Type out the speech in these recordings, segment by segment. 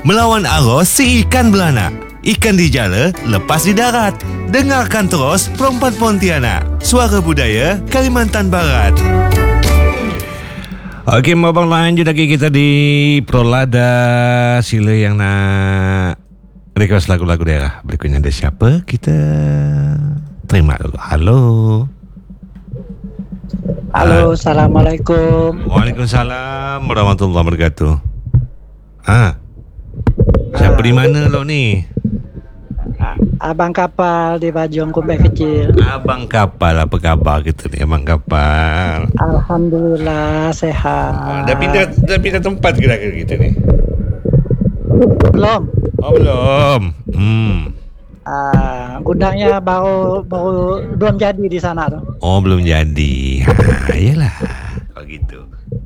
Melawan arus si ikan beranak. Ikan dijala, lepas di darat. Dengarkan terus Perempuan Pontianak. Suara Budaya Kalimantan Barat. Okey, abang lanjut lagi kita di Prolada. Sila yang nak request lagu-lagu daerah. Berikutnya ada siapa? Kita terima dulu. Halo. Halo, Assalamualaikum. Waalaikumsalam warahmatullahi wabarakatuh. Siapa di mana lo ni? Abang kapal di Bajong Kumbek Kecil. Abang kapal, apa khabar kita ni abang kapal? Alhamdulillah sehat. Dah pindah tempat kira-kira kita ni? Belum. Oh belum. Gudangnya baru belum jadi di sana tu. Oh belum jadi. Iyalah. Kalau gitu.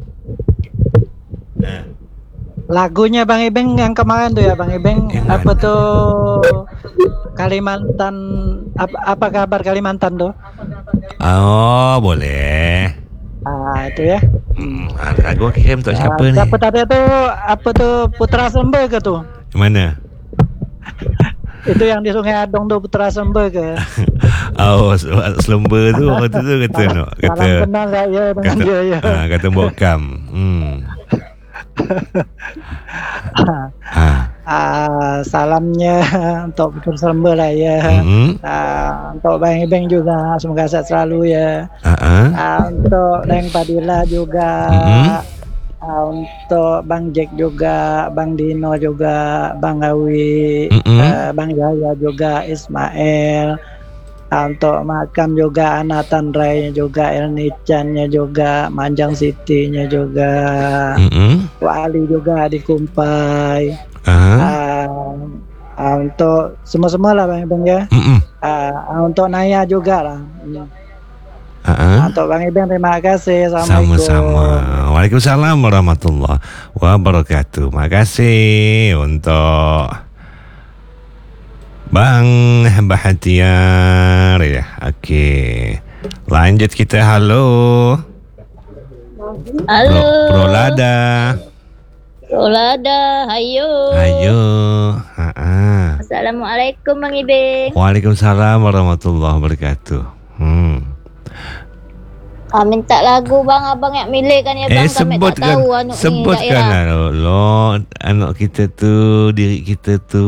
Lagunya Bang Ibeng yang kemarin tu ya Bang Ibeng, apa tu Kalimantan, apa kabar Kalimantan tu? Oh boleh. Itu ya. Lagu kirim untuk siapa ni? Siapa tadi tu, apa tu Putra Sember ke tu? Mana? Itu yang di Sungai Adong tu Putra Sember ke? Oh, Selumber tu waktu tu kata no. Kata salam kenal saya dengan dia ya. Kata Bokam. Salamnya untuk Putra Sember lah ya. Untuk Bang Ibeng juga semoga sehat selalu ya. Untuk Leng Padilla juga. Untuk Bang Jack juga, Bang Dino juga, Bang Awi, Bang Yaya juga, Ismail. Untuk Makam juga, Anatan Rai juga, Elnichannya juga, Manjang Siti-nya juga, Wali juga di Kumpai. Untuk semua-semua lah Bang ya. Untuk Naya juga lah. Untuk Bang Ibeng terima kasih. Assalamualaikum. Sama-sama. Waalaikumsalam warahmatullahi wabarakatuh. Terima kasih untuk Bang Bahtiar ya. Okey. Lanjut kita. Halo. Prolada. Hayo. Assalamualaikum Bang Ibeng. Waalaikumsalam warahmatullahi wabarakatuh. Minta lagu bang, abang yang milihkan ya bang. Kami tak tahu anu ni. Sebutkan lo anak kita tu, diri kita tu.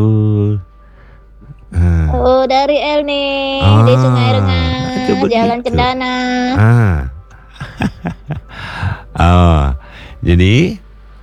Oh dari El ni, di Sungai Rengas, Jalan Cendana. Jadi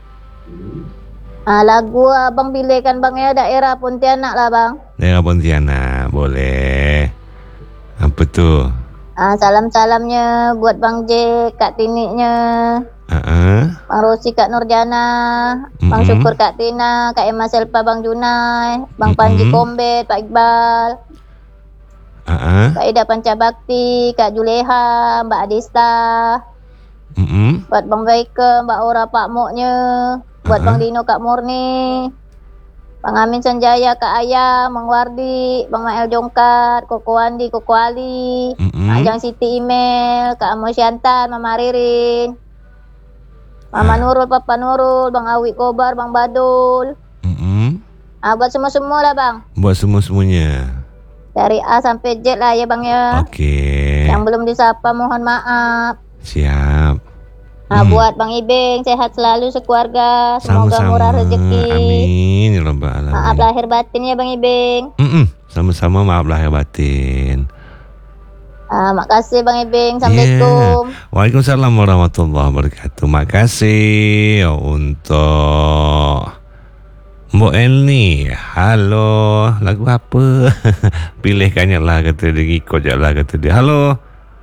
lagu abang pilihkan bang ya, daerah Pontianak lah bang. Daerah Pontianak, boleh. Apa tu? Salam-salamnya buat Bang Jack, Kak Tiniknya, Bang Rosi, Kak Nurjana, Bang Syukur, Kak Tina, Kak Emma Selpa, Bang Junai, Bang Panji Kombet, Pak Iqbal, Kak Ida Pancabakti, Kak Juleha, Mbak Adista, buat Bang Baike, Mbak Ora, Pak Moknya, buat Bang Dino, Kak Murni, Bang Amin Sanjaya, Kak Ayah, Bang Wardi, Bang Mael Jongkat, Koko Wandi, Koko Ali, Ajang Siti Email, Kak Amo Syantan, Mama Ririn, Mama Nurul, Papa Nurul, Bang Awi Kobar, Bang Badul. Buat semua-semua lah bang. Buat semua-semuanya. Dari A sampai Z lah ya bang ya. Okey. Yang belum disapa mohon maaf. Siap. Buat Bang Ibeng sehat selalu sekeluarga. Semoga Sama-sama. murah rezeki. Amin ya rabbal alamin. Maaf lahir batin ya Bang Ibeng. Sama-sama, maaf lahir batin. Makasih Bang Ibeng. Assalamualaikum. Waalaikumsalam warahmatullahi wabarakatuh. Makasih untuk Mbok Elni. Halo, lagu apa? Pilihkannya lah kata dia, ikut je lah kata dia. Halo.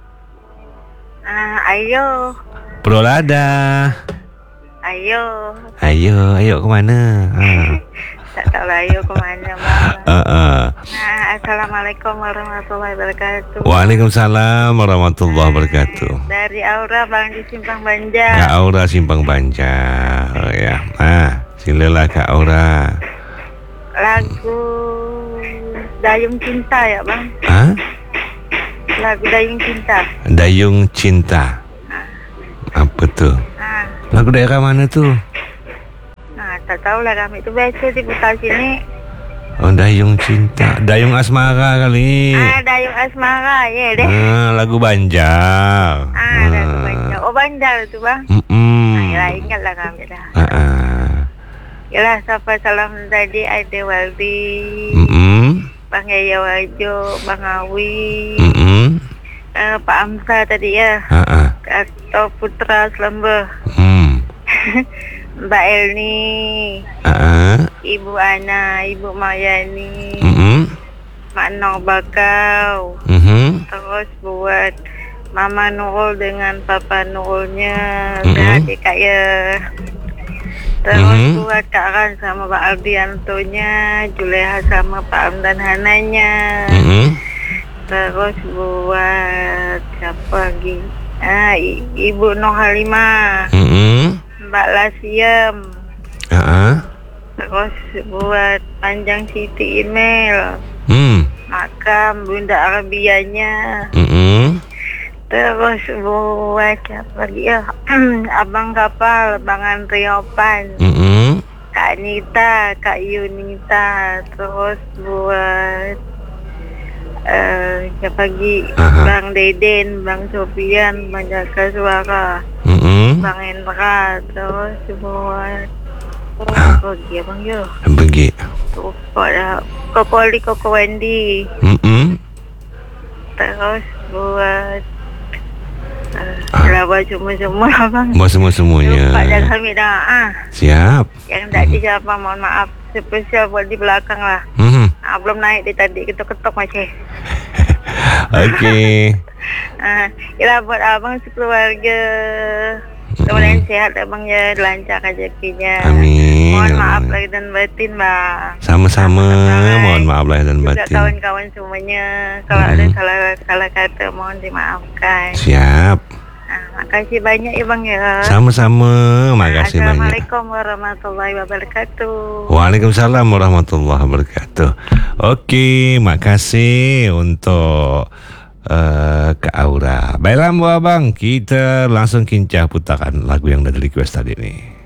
Ayo. Prolada. Ayo ke mana? Tak tahu lah ayo ke mana bang. Assalamualaikum warahmatullahi wabarakatuh. Waalaikumsalam warahmatullahi wabarakatuh. Dari Aura bang di Simpang Banjar. Kak Aura Simpang Banjar ya. Silalah Kak Aura. Lagu Dayung Cinta ya bang. Lagu Dayung Cinta. Dayung Cinta. Apa tu? Lagu daerah mana tu? Tak tahulah kami itu biasa di putar sini. Oh, Dayung Cinta, Dayung Asmara kali. Dayung Asmara, ya deh. Lagu Banjar. Lagu Banjar. Oh, Banjar itu bang. Ya ingatlah kami dah. Yalah, siapa salam tadi ada Waldi, Bang Yaya Wajo, Bang Awi, Pak Amsa tadi ya, atau Putra Selembeh. Mbak Elni, Ibu Ana, Ibu Mayani, Mak Nong Bakau, terus buat Mama Nurul dengan Papa Nurulnya, adik Kak ya. Terus buat Kak Ran sama Pak Aldiantonya, Juleha sama Pak Am dan Hananya. Terus buat siapa lagi? Ibu Noh Halimah. Mbak Lasiem. Terus buat Panjang Siti Email. Makam Bunda Arabianya. Terus buat siapa lagi ya? Abang Kapal, Bang Andriopan. Kak Nita, Kak Yunita. Terus buat siapa lagi? Bang Deden, Bang Sofian, Bang Jaka Suara. Bang Endra, terus buat apa lagi ya Bang Yo? Bagi. Koko Oli, Koko Wendy. Terus buat Laba semua lah bang. Semuanya. Lupa dan kami dah. Siap. Yang tadi siapa mohon maaf. Spesial buat di belakang lah. Belum naik di tadi ketok-ketok masih. Okey. Yalah buat abang sekeluarga. Kemudian sehat abang ya, lancar rezekinya. Amin. Mohon maaf lahir dan batin bang. Sama-sama. Mohon maaf lahir dan batin. Juga kawan-kawan semuanya. Kalau ada salah kata mohon dimaafkan. Siap. Makasih banyak ya bang ya. Sama-sama. Makasih banyak. Assalamualaikum warahmatullahi wabarakatuh. Waalaikumsalam warahmatullahi wabarakatuh. Okey, makasih untuk Kak Aura. Baiklah Bu Abang, kita langsung kincah putaran lagu yang dah request tadi ni.